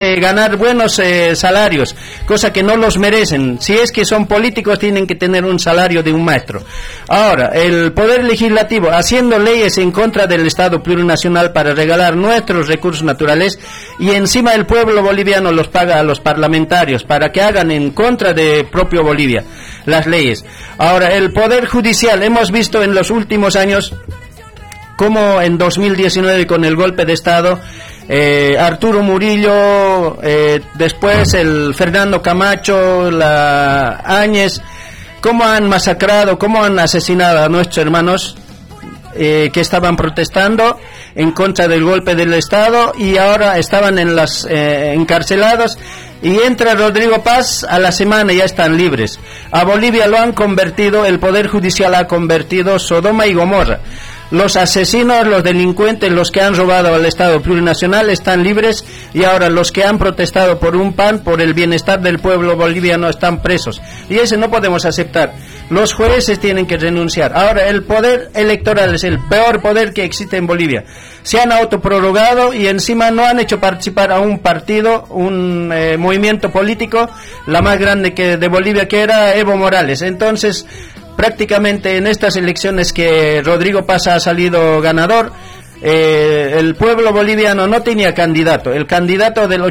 ganar buenos salarios, cosa que no los merecen. Si es que son políticos, tienen que tener un salario de un maestro. Ahora, el Poder Legislativo, haciendo leyes en contra del Estado plurinacional para regalar nuestros recursos naturales, y encima el pueblo boliviano los paga a los parlamentarios para que hagan en contra de propio Bolivia las leyes. Ahora, el Poder Judicial, hemos visto en los últimos años como en 2019 con el golpe de Estado, Arturo Murillo, después el Fernando Camacho, la Áñez, cómo han masacrado, cómo han asesinado a nuestros hermanos que estaban protestando en contra del golpe del Estado, y ahora estaban en las encarcelados, y entra Rodrigo Paz, a la semana ya están libres. A Bolivia lo han convertido, el Poder Judicial ha convertido Sodoma y Gomorra. Los asesinos, los delincuentes, los que han robado al Estado plurinacional están libres, y ahora los que han protestado por un PAN, por el bienestar del pueblo boliviano, están presos. Y eso no podemos aceptar. Los jueces tienen que renunciar. Ahora, el poder electoral es el peor poder que existe en Bolivia. Se han autoprorrogado y encima no han hecho participar a un partido, un movimiento político, la más grande que de Bolivia, que era Evo Morales. Entonces, prácticamente en estas elecciones que Rodrigo Paz ha salido ganador, el pueblo boliviano no tenía candidato. El candidato del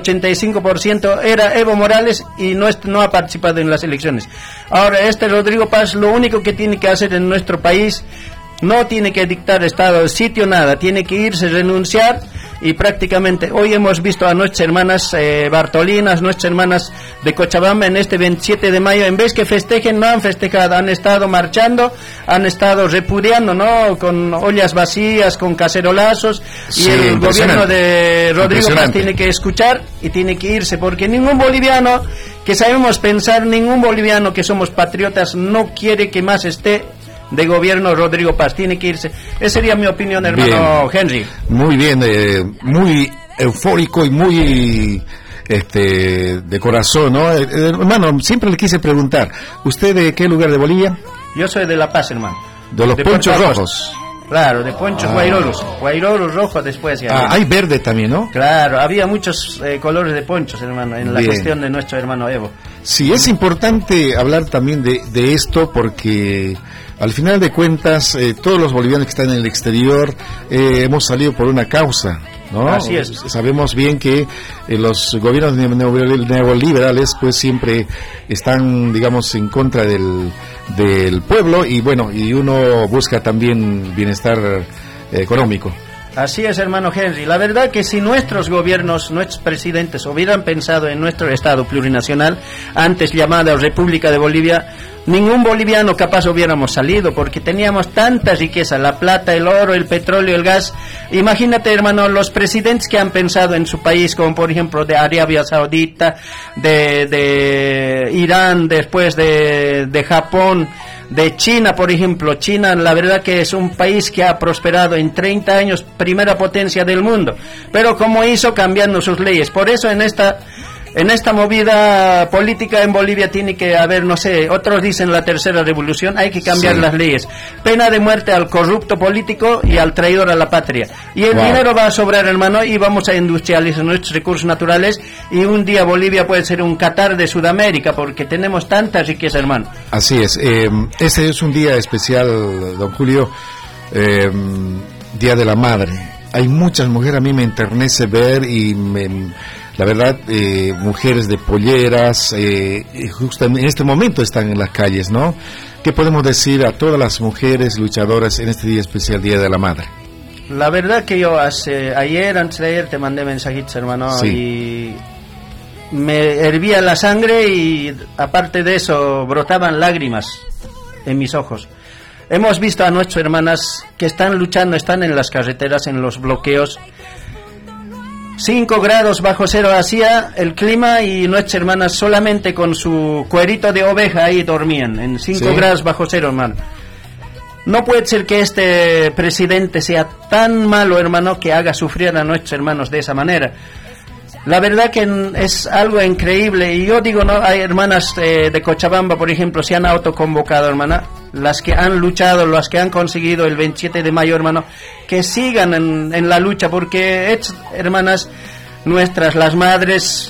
85% era Evo Morales y no ha participado en las elecciones. Ahora, Rodrigo Paz lo único que tiene que hacer en nuestro país, no tiene que dictar estado de sitio, nada, tiene que irse, renunciar. Y prácticamente hoy hemos visto a nuestras hermanas bartolinas, nuestras hermanas de Cochabamba, en este 27 de mayo, en vez que festejen, no han festejado, han estado marchando, han estado repudiando, ¿no?, con ollas vacías, con cacerolazos, y sí, el gobierno de Rodrigo Paz tiene que escuchar y tiene que irse, porque ningún boliviano que sabemos pensar, ningún boliviano que somos patriotas no quiere que más esté de gobierno Rodrigo Paz, tiene que irse. Esa sería mi opinión, hermano bien. Henry. Muy bien, muy eufórico y muy de corazón, ¿no? Hermano, siempre le quise preguntar, ¿usted de qué lugar de Bolivia? Yo soy de La Paz, hermano. De los ponchos rojos. Claro, de ponchos guairoros rojos después ya. Hay verde también, ¿no? Claro, había muchos colores de ponchos, hermano, en la cuestión de nuestro hermano Evo. Sí, es importante hablar también de esto, porque al final de cuentas, todos los bolivianos que están en el exterior hemos salido por una causa, ¿no? Así es. Sabemos bien que los gobiernos neoliberales pues siempre están, digamos, en contra del pueblo, y bueno, y uno busca también bienestar económico. Así es, hermano Henry. La verdad que si nuestros gobiernos, nuestros presidentes hubieran pensado en nuestro Estado plurinacional, antes llamada República de Bolivia, ningún boliviano capaz hubiéramos salido, porque teníamos tanta riqueza, la plata, el oro, el petróleo, el gas. Imagínate, hermano, los presidentes que han pensado en su país, como por ejemplo de Arabia Saudita, de Irán, después de Japón, de China, por ejemplo. China, la verdad que es un país que ha prosperado en 30 años, primera potencia del mundo, pero como hizo, cambiando sus leyes. Por eso en esta movida política en Bolivia tiene que haber, no sé, otros dicen la tercera revolución, hay que cambiar las leyes. Pena de muerte al corrupto político y al traidor a la patria. Y el dinero va a sobrar, hermano, y vamos a industrializar nuestros recursos naturales, y un día Bolivia puede ser un Qatar de Sudamérica, porque tenemos tanta riqueza, hermano. Así es. Ese es un día especial, don Julio, Día de la Madre. Hay muchas mujeres, a mí me enternece ver, y la verdad, mujeres de polleras, justo en este momento están en las calles, ¿no? ¿Qué podemos decir a todas las mujeres luchadoras en este día especial, Día de la Madre? La verdad que yo antes de ayer te mandé mensajitos, hermano, y me hervía la sangre, y aparte de eso brotaban lágrimas en mis ojos. Hemos visto a nuestras hermanas que están luchando, están en las carreteras, en los bloqueos. 5 grados bajo cero hacía el clima, y nuestras hermanas solamente con su cuerito de oveja ahí dormían, en 5 grados bajo cero, hermano. No puede ser que este presidente sea tan malo, hermano, que haga sufrir a nuestros hermanos de esa manera. La verdad que es algo increíble, y yo digo, no, hay hermanas de Cochabamba, por ejemplo, se han autoconvocado, hermana, las que han luchado, las que han conseguido el 27 de mayo, hermano, que sigan en la lucha, porque hermanas nuestras, las madres,